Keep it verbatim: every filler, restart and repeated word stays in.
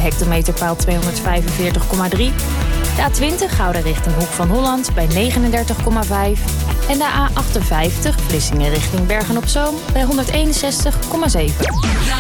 hectometerpaal tweehonderdvijfenveertig komma drie. De A twintig Gouden richting Hoek van Holland bij negenendertig komma vijf. En de A achtenvijftig Vlissingen richting Bergen op Zoom bij honderdeenenzestig komma zeven.